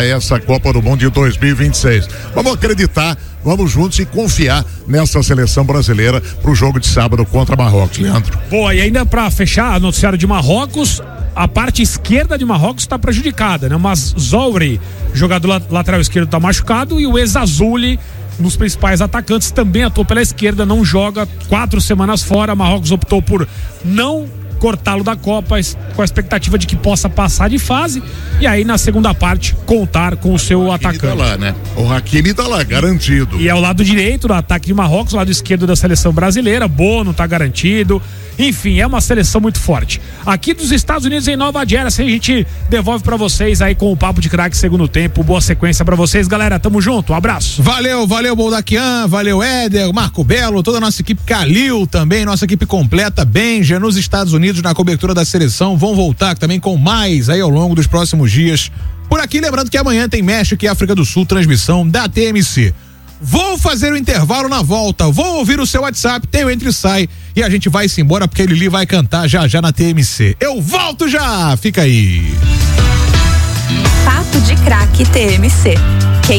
a essa Copa do Mundo de 2026. Vamos acreditar, vamos juntos e confiar nessa seleção brasileira pro jogo de sábado contra Marrocos, Leandro. Boa, e ainda pra fechar, noticiário de Marrocos, a parte esquerda de Marrocos está prejudicada, né? Mas Zouri, jogador lateral esquerdo, tá machucado, e o Ezazuli, nos principais atacantes, também atuou pela esquerda, não joga, 4 semanas fora. Marrocos optou por não cortá-lo da Copa, com a expectativa de que possa passar de fase, e aí na segunda parte contar com o seu atacante. Tá lá, né? O Hakimi tá lá, garantido. E é o lado direito do ataque de Marrocos, o lado esquerdo da seleção brasileira, Bono tá garantido. Enfim, é uma seleção muito forte. Aqui dos Estados Unidos, em Nova Jersey, a gente devolve pra vocês aí com o Papo de Craque segundo tempo. Boa sequência pra vocês, galera. Tamo junto, um abraço. Valeu, Boldaquian, valeu Éder, Marco Belo, toda a nossa equipe, Calil também, nossa equipe completa, Benja, nos Estados Unidos, na cobertura da seleção. Vão voltar também com mais aí ao longo dos próximos dias. Por aqui, lembrando que amanhã tem México e África do Sul, transmissão da TMC. Vou fazer o intervalo na volta, vou ouvir o seu WhatsApp, tem o Entre e Sai, e a gente vai se embora porque a Lili vai cantar já na TMC. Eu volto já, fica aí. Papo de Craque TMC.